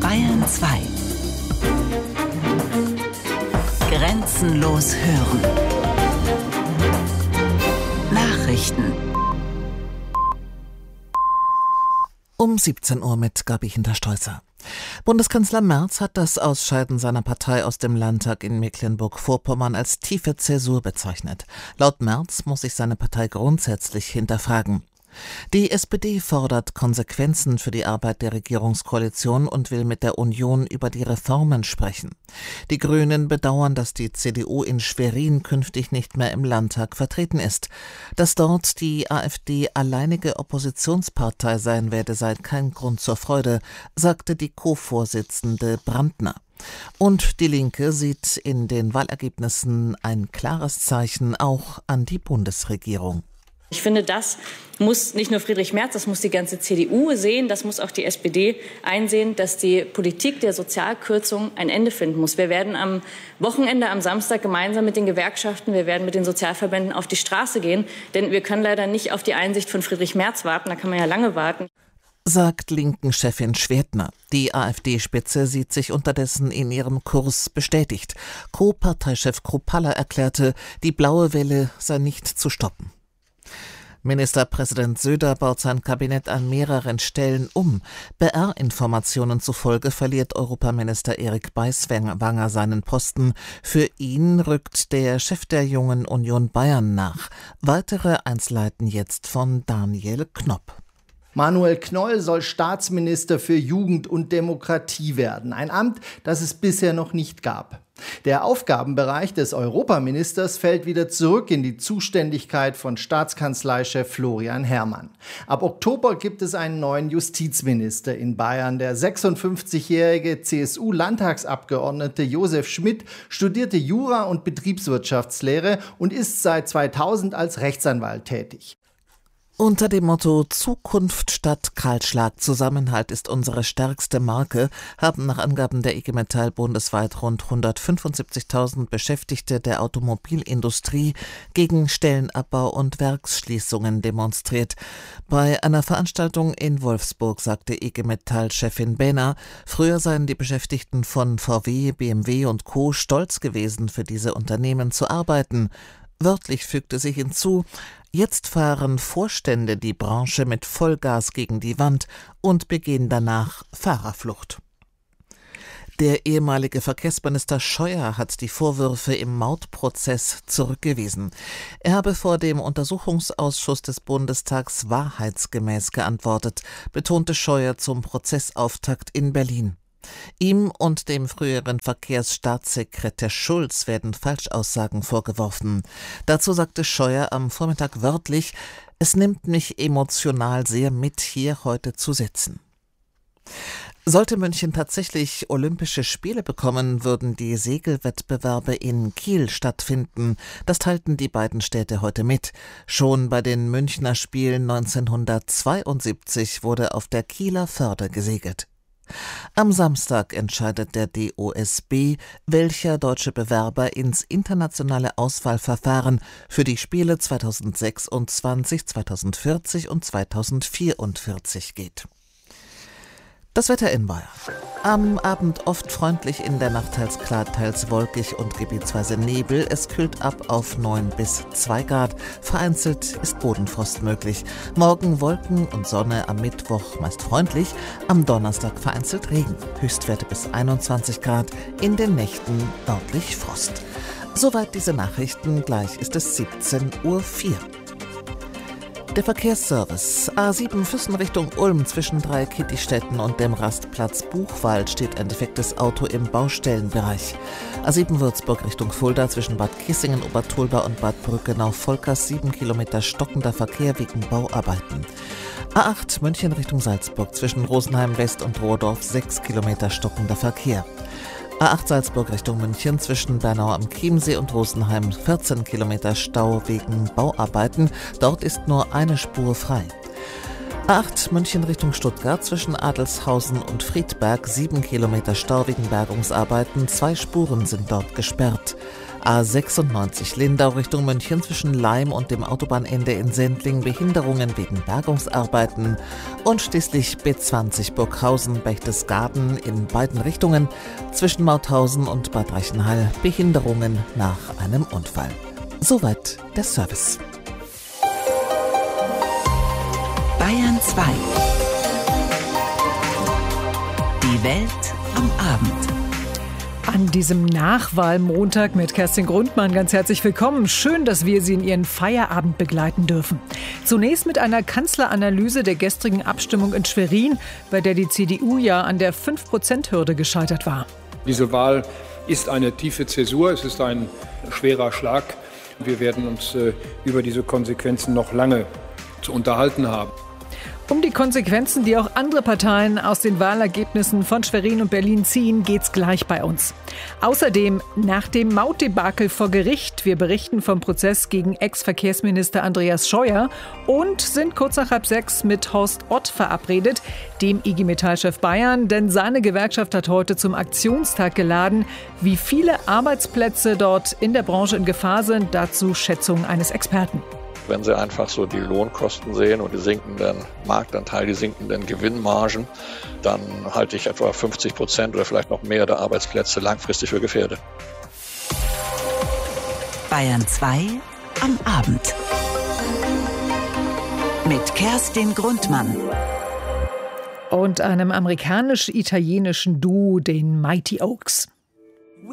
Bayern 2. Grenzenlos hören. Nachrichten. Um 17 Uhr mit Gabi Hinterstolzer. Bundeskanzler Merz hat das Ausscheiden seiner Partei aus dem Landtag in Mecklenburg-Vorpommern als tiefe Zäsur bezeichnet. Laut Merz muss sich seine Partei grundsätzlich hinterfragen. Die SPD fordert Konsequenzen für die Arbeit der Regierungskoalition und will mit der Union über die Reformen sprechen. Die Grünen bedauern, dass die CDU in Schwerin künftig nicht mehr im Landtag vertreten ist. Dass dort die AfD alleinige Oppositionspartei sein werde, sei kein Grund zur Freude, sagte die Co-Vorsitzende Brandner. Und die Linke sieht in den Wahlergebnissen ein klares Zeichen auch an die Bundesregierung. Ich finde, das muss nicht nur Friedrich Merz, das muss die ganze CDU sehen, das muss auch die SPD einsehen, dass die Politik der Sozialkürzung ein Ende finden muss. Wir werden am Wochenende, am Samstag gemeinsam mit den Gewerkschaften, wir werden mit den Sozialverbänden auf die Straße gehen, denn wir können leider nicht auf die Einsicht von Friedrich Merz warten, da kann man ja lange warten. Sagt Linken-Chefin Schwertner. Die AfD-Spitze sieht sich unterdessen in ihrem Kurs bestätigt. Co-Parteichef Kruppalla erklärte, die blaue Welle sei nicht zu stoppen. Ministerpräsident Söder baut sein Kabinett an mehreren Stellen um. BR-Informationen zufolge verliert Europaminister Erik Beiswanger seinen Posten. Für ihn rückt der Chef der Jungen Union Bayern nach. Weitere Einzelheiten jetzt von Daniel Knopp. Manuel Knoll soll Staatsminister für Jugend und Demokratie werden. Ein Amt, das es bisher noch nicht gab. Der Aufgabenbereich des Europaministers fällt wieder zurück in die Zuständigkeit von Staatskanzleichef Florian Herrmann. Ab Oktober gibt es einen neuen Justizminister in Bayern. Der 56-jährige CSU-Landtagsabgeordnete Josef Schmidt studierte Jura und Betriebswirtschaftslehre und ist seit 2000 als Rechtsanwalt tätig. Unter dem Motto Zukunft statt Kahlschlag, Zusammenhalt ist unsere stärkste Marke, haben nach Angaben der IG Metall bundesweit rund 175.000 Beschäftigte der Automobilindustrie gegen Stellenabbau und Werksschließungen demonstriert. Bei einer Veranstaltung in Wolfsburg sagte IG Metall-Chefin Behner, früher seien die Beschäftigten von VW, BMW und Co. stolz gewesen, für diese Unternehmen zu arbeiten. Wörtlich fügte sie hinzu, jetzt fahren Vorstände die Branche mit Vollgas gegen die Wand und begehen danach Fahrerflucht. Der ehemalige Verkehrsminister Scheuer hat die Vorwürfe im Mautprozess zurückgewiesen. Er habe vor dem Untersuchungsausschuss des Bundestags wahrheitsgemäß geantwortet, betonte Scheuer zum Prozessauftakt in Berlin. Ihm und dem früheren Verkehrsstaatssekretär Schulz werden Falschaussagen vorgeworfen. Dazu sagte Scheuer am Vormittag wörtlich, es nimmt mich emotional sehr mit, hier heute zu sitzen. Sollte München tatsächlich Olympische Spiele bekommen, würden die Segelwettbewerbe in Kiel stattfinden. Das teilten die beiden Städte heute mit. Schon bei den Münchner Spielen 1972 wurde auf der Kieler Förde gesegelt. Am Samstag entscheidet der DOSB, welcher deutsche Bewerber ins internationale Auswahlverfahren für die Spiele 2026, 2040 und 2044 geht. Das Wetter in Bayern. Am Abend oft freundlich, in der Nacht teils klar, teils wolkig und gebietsweise Nebel. Es kühlt ab auf 9 bis 2 Grad. Vereinzelt ist Bodenfrost möglich. Morgen Wolken und Sonne, am Mittwoch meist freundlich. Am Donnerstag vereinzelt Regen. Höchstwerte bis 21 Grad. In den Nächten örtlich Frost. Soweit diese Nachrichten. Gleich ist es 17:04 Uhr. Der Verkehrsservice. A7 Füssen Richtung Ulm zwischen Dreieckittichstätten und dem Rastplatz Buchwald steht ein defektes Auto im Baustellenbereich. A7 Würzburg Richtung Fulda zwischen Bad Kissingen, Obertulba und Bad Brückenau-Volkers 7 Kilometer stockender Verkehr wegen Bauarbeiten. A8 München Richtung Salzburg zwischen Rosenheim West und Rohrdorf 6 Kilometer stockender Verkehr. A8 Salzburg Richtung München zwischen Bernau am Chiemsee und Rosenheim 14 Kilometer Stau wegen Bauarbeiten. Dort ist nur eine Spur frei. A8 München Richtung Stuttgart zwischen Adelshausen und Friedberg 7 Kilometer Stau wegen Bergungsarbeiten. 2 Spuren sind dort gesperrt. A96 Lindau Richtung München zwischen Laim und dem Autobahnende in Sendling Behinderungen wegen Bergungsarbeiten und schließlich B20 Burghausen-Berchtesgaden in beiden Richtungen zwischen Mauthausen und Bad Reichenhall Behinderungen nach einem Unfall. Soweit der Service. Bayern 2. Die Welt am Abend. An diesem Nachwahlmontag mit Kerstin Grundmann ganz herzlich willkommen. Schön, dass wir Sie in Ihren Feierabend begleiten dürfen. Zunächst mit einer Kanzleranalyse der gestrigen Abstimmung in Schwerin, bei der die CDU ja an der 5%-Hürde gescheitert war. Diese Wahl ist eine tiefe Zäsur, es ist ein schwerer Schlag. Wir werden uns über diese Konsequenzen noch lange zu unterhalten haben. Um die Konsequenzen, die auch andere Parteien aus den Wahlergebnissen von Schwerin und Berlin ziehen, geht's gleich bei uns. Außerdem nach dem Mautdebakel vor Gericht. Wir berichten vom Prozess gegen Ex-Verkehrsminister Andreas Scheuer und sind kurz nach 5:30 mit Horst Ott verabredet, dem IG Metall-Chef Bayern, denn seine Gewerkschaft hat heute zum Aktionstag geladen. Wie viele Arbeitsplätze dort in der Branche in Gefahr sind, dazu Schätzungen eines Experten. Wenn Sie einfach so die Lohnkosten sehen und die sinkenden Marktanteil, die sinkenden Gewinnmargen, dann halte ich etwa 50% oder vielleicht noch mehr der Arbeitsplätze langfristig für gefährdet. Bayern 2 am Abend. Mit Kerstin Grundmann. Und einem amerikanisch-italienischen Duo, den Mighty Oaks.